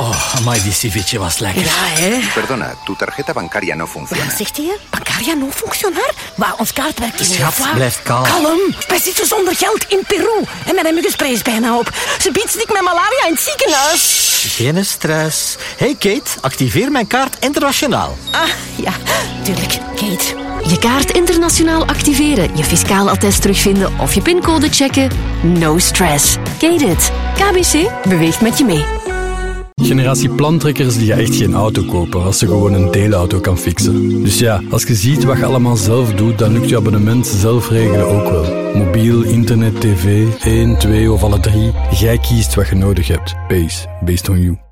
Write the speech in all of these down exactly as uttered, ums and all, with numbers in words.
Oh, amai, die ceviche was lekker. Ja, hè? Perdona, tu tarjeta bancaria no funciona. Wat zegt hij? Bancaria no funccionar? Maar ons kaart werkt niet. Schat, blijf kalm. Kalm. Wij zitten zonder geld in Peru. En mijn muggenspray is bijna op. Ze biedt ik met malaria in het ziekenhuis. Geen stress. Hey Kate, activeer mijn kaart internationaal. Ah, ja, tuurlijk. Kate. Je kaart internationaal activeren, je fiscaal attest terugvinden of je pincode checken. No stress. Kate it. K B C beweegt met je mee. Generatie plantrekkers die gaan echt geen auto kopen als ze gewoon een deelauto kan fixen. Dus ja, als je ziet wat je allemaal zelf doet, dan lukt je abonnement zelf regelen ook wel. Mobiel, internet, tv, één, twee of alle drie. Jij kiest wat je nodig hebt. Pace, based on you.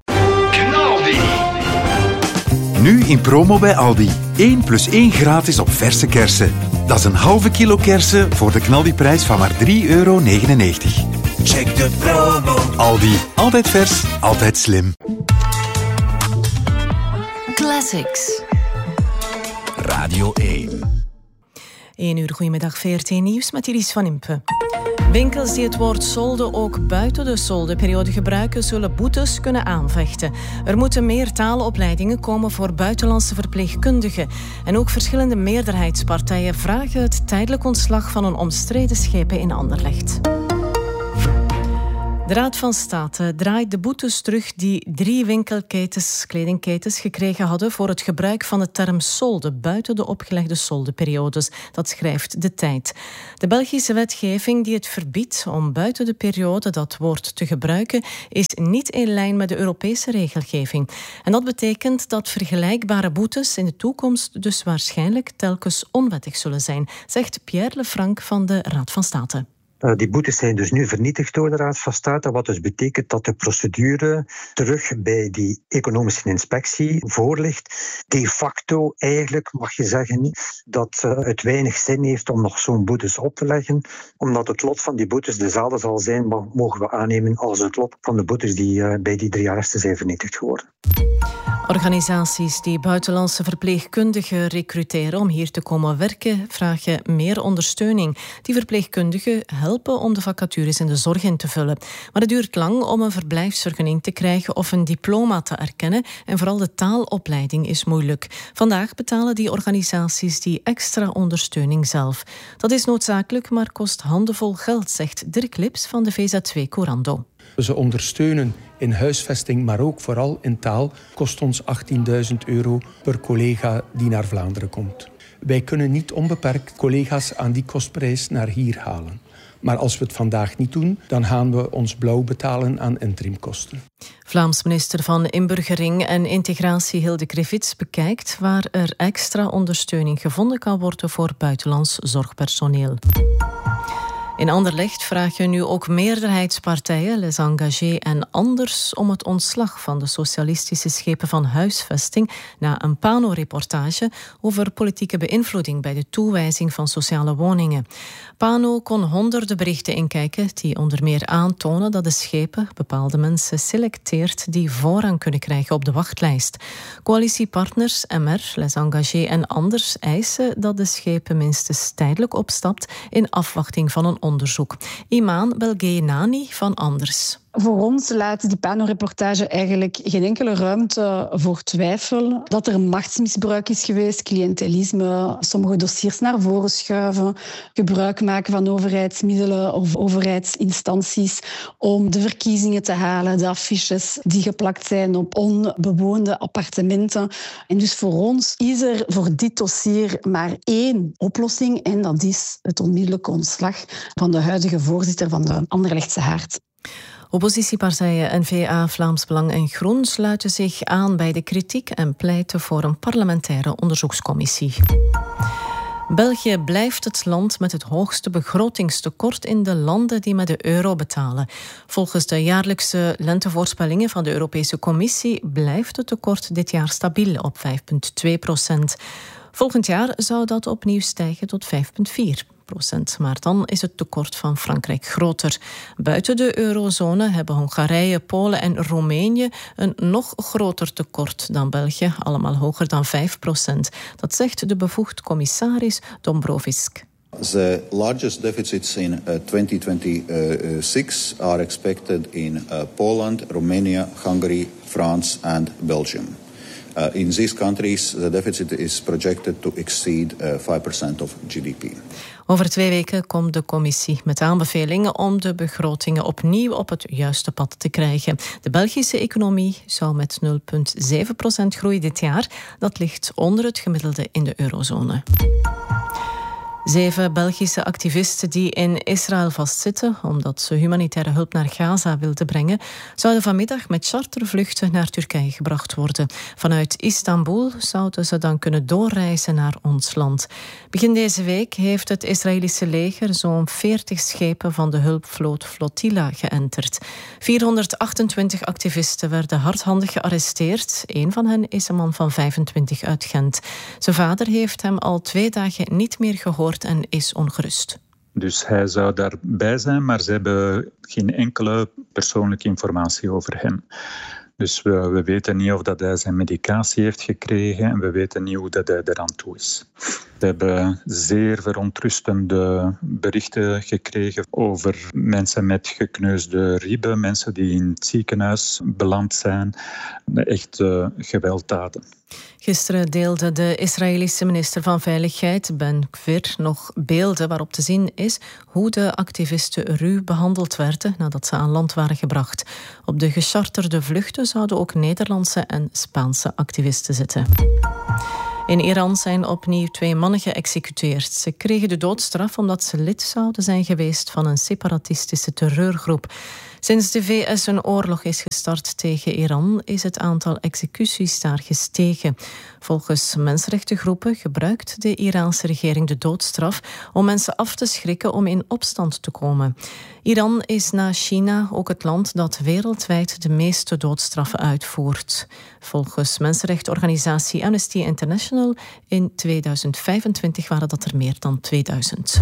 Nu in promo bij Aldi. één plus één gratis op verse kersen. Dat is een halve kilo kersen voor de knaldiprijs van maar drie euro negenennegentig. Check de promo. Aldi. Altijd vers, altijd slim. Classics. Radio één. één uur, goedemiddag, V R T Nieuws met Iris van Impe. Winkels die het woord solde ook buiten de soldeperiode gebruiken, zullen boetes kunnen aanvechten. Er moeten meer taalopleidingen komen voor buitenlandse verpleegkundigen. En ook verschillende meerderheidspartijen vragen het tijdelijk ontslag van een omstreden schepen in Anderlecht. De Raad van State draait de boetes terug die drie winkelketens, kledingketens gekregen hadden voor het gebruik van de term solde buiten de opgelegde soldeperiodes. Dat schrijft De Tijd. De Belgische wetgeving die het verbiedt om buiten de periode dat woord te gebruiken is niet in lijn met de Europese regelgeving. En dat betekent dat vergelijkbare boetes in de toekomst dus waarschijnlijk telkens onwettig zullen zijn, zegt Pierre Lefranc van de Raad van State. Uh, die boetes zijn dus nu vernietigd door de Raad van State, wat dus betekent dat de procedure terug bij die economische inspectie voorligt. De facto eigenlijk mag je zeggen dat uh, het weinig zin heeft om nog zo'n boetes op te leggen, omdat het lot van die boetes dezelfde zal zijn, mogen we aannemen, als het lot van de boetes die uh, bij die drie arresten zijn vernietigd geworden. Organisaties die buitenlandse verpleegkundigen recruteren om hier te komen werken, vragen meer ondersteuning. Die verpleegkundigen helpen om de vacatures in de zorg in te vullen. Maar het duurt lang om een verblijfsvergunning te krijgen of een diploma te erkennen. En vooral de taalopleiding is moeilijk. Vandaag betalen die organisaties die extra ondersteuning zelf. Dat is noodzakelijk, maar kost handenvol geld, zegt Dirk Lips van de V Z W Corando. Ze ondersteunen in huisvesting, maar ook vooral in taal, kost ons achttienduizend euro per collega die naar Vlaanderen komt. Wij kunnen niet onbeperkt collega's aan die kostprijs naar hier halen. Maar als we het vandaag niet doen, dan gaan we ons blauw betalen aan interimkosten. Vlaams minister van Inburgering en Integratie Hilde Krevits bekijkt waar er extra ondersteuning gevonden kan worden voor buitenlands zorgpersoneel. In Anderlecht vragen nu ook meerderheidspartijen, Les Engagés en Anders, om het ontslag van de socialistische schepen van huisvesting na een Pano-reportage over politieke beïnvloeding bij de toewijzing van sociale woningen. Pano kon honderden berichten inkijken die onder meer aantonen dat de schepen bepaalde mensen selecteert die voorrang kunnen krijgen op de wachtlijst. Coalitiepartners M R, Les Engagés en Anders eisen dat de schepen minstens tijdelijk opstapt in afwachting van een onderzoek. Imaan Belgenani van Anders. Voor ons laat die Pano-reportage eigenlijk geen enkele ruimte voor twijfel. Dat er machtsmisbruik is geweest, cliëntelisme, sommige dossiers naar voren schuiven, gebruik maken van overheidsmiddelen of overheidsinstanties om de verkiezingen te halen, de affiches die geplakt zijn op onbewoonde appartementen. En dus voor ons is er voor dit dossier maar één oplossing en dat is het onmiddellijke ontslag van de huidige voorzitter van de Anderlechtse Haard. Oppositiepartijen N V A, Vlaams Belang en Groen sluiten zich aan bij de kritiek en pleiten voor een parlementaire onderzoekscommissie. België blijft het land met het hoogste begrotingstekort in de landen die met de euro betalen. Volgens de jaarlijkse lentevoorspellingen van de Europese Commissie blijft het tekort dit jaar stabiel op vijf komma twee procent. Volgend jaar zou dat opnieuw stijgen tot vijf komma vier procent. Maar dan is het tekort van Frankrijk groter. Buiten de eurozone hebben Hongarije, Polen en Roemenië een nog groter tekort dan België, allemaal hoger dan vijf procent. Dat zegt de bevoegd commissaris Dombrovskis. The largest deficits in uh, twenty twenty-six are expected in uh, Poland, Romania, Hungary, France and Belgium. Uh, in these countries, the deficit is projected to exceed uh, five percent of G D P. Over twee weken komt de commissie met aanbevelingen om de begrotingen opnieuw op het juiste pad te krijgen. De Belgische economie zou met nul komma zeven procent groeien dit jaar. Dat ligt onder het gemiddelde in de eurozone. Zeven Belgische activisten die in Israël vastzitten omdat ze humanitaire hulp naar Gaza wilden brengen, zouden vanmiddag met chartervluchten naar Turkije gebracht worden. Vanuit Istanbul zouden ze dan kunnen doorreizen naar ons land. Begin deze week heeft het Israëlische leger zo'n veertig schepen van de hulpvloot Flotilla geënterd. vierhonderdachtentwintig activisten werden hardhandig gearresteerd. Een van hen is een man van vijfentwintig uit Gent. Zijn vader heeft hem al twee dagen niet meer gehoord en is ongerust. Dus hij zou daarbij zijn, maar ze hebben geen enkele persoonlijke informatie over hem. Dus we, we weten niet of dat hij zijn medicatie heeft gekregen en we weten niet hoe dat hij eraan toe is. We hebben zeer verontrustende berichten gekregen over mensen met gekneusde ribben, mensen die in het ziekenhuis beland zijn. Echt uh, gewelddaden. Gisteren deelde de Israëlische minister van Veiligheid, Ben Gvir, nog beelden waarop te zien is hoe de activisten ruw behandeld werden nadat ze aan land waren gebracht. Op de gecharterde vluchten zouden ook Nederlandse en Spaanse activisten zitten. In Iran zijn opnieuw twee mannen geëxecuteerd. Ze kregen de doodstraf omdat ze lid zouden zijn geweest van een separatistische terreurgroep. Sinds de V S een oorlog is gestart tegen Iran is het aantal executies daar gestegen. Volgens mensenrechtengroepen gebruikt de Iraanse regering de doodstraf om mensen af te schrikken om in opstand te komen. Iran is na China ook het land dat wereldwijd de meeste doodstraffen uitvoert. Volgens mensenrechtenorganisatie Amnesty International in tweeduizend vijfentwintig waren dat er meer dan tweeduizend.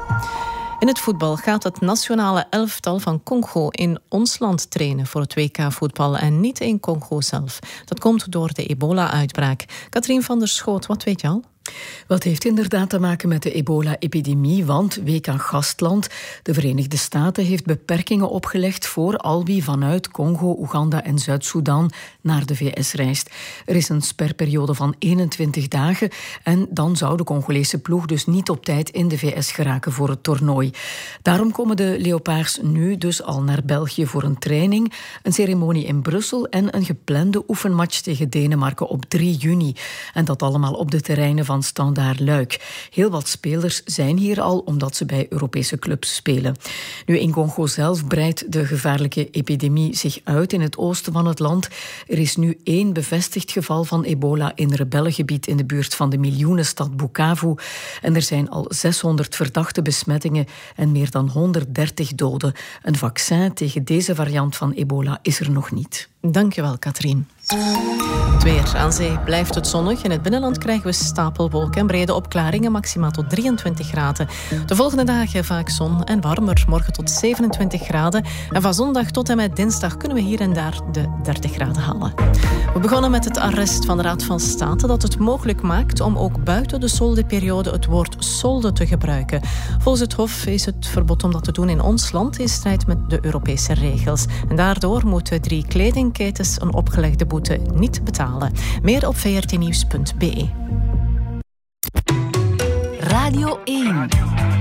In het voetbal gaat het nationale elftal van Congo in ons land trainen voor het W K-voetbal en niet in Congo zelf. Dat komt door de ebola-uitbraak. Katrien van der Schoot, wat weet je al? Wel, het heeft inderdaad te maken met de ebola-epidemie, want W K-gastland, de Verenigde Staten, heeft beperkingen opgelegd voor al wie vanuit Congo, Oeganda en Zuid-Soedan naar de V S reist. Er is een sperperiode van eenentwintig dagen en dan zou de Congolese ploeg dus niet op tijd in de V S geraken voor het toernooi. Daarom komen de Leopards nu dus al naar België voor een training, een ceremonie in Brussel en een geplande oefenmatch tegen Denemarken op drie juni. En dat allemaal op de terreinen van van Standaard Luik. Heel wat spelers zijn hier al omdat ze bij Europese clubs spelen. Nu, in Congo zelf breidt de gevaarlijke epidemie zich uit in het oosten van het land. Er is nu één bevestigd geval van ebola in rebellengebied in de buurt van de miljoenenstad Bukavu. En er zijn al zeshonderd verdachte besmettingen en meer dan honderddertig doden. Een vaccin tegen deze variant van ebola is er nog niet. Dankjewel, Katrien. Het weer. Aan zee blijft het zonnig. In het binnenland krijgen we stapelwolken en brede opklaringen, maximaal tot drieëntwintig graden. De volgende dagen vaak zon en warmer, morgen tot zevenentwintig graden. En van zondag tot en met dinsdag kunnen we hier en daar de dertig graden halen. We begonnen met het arrest van de Raad van State dat het mogelijk maakt om ook buiten de soldeperiode het woord solde te gebruiken. Volgens het Hof is het verbod om dat te doen in ons land in strijd met de Europese regels. En daardoor moeten drie kledingketens een opgelegde boete niet betalen. Meer op v r t nieuws punt b e. Radio één.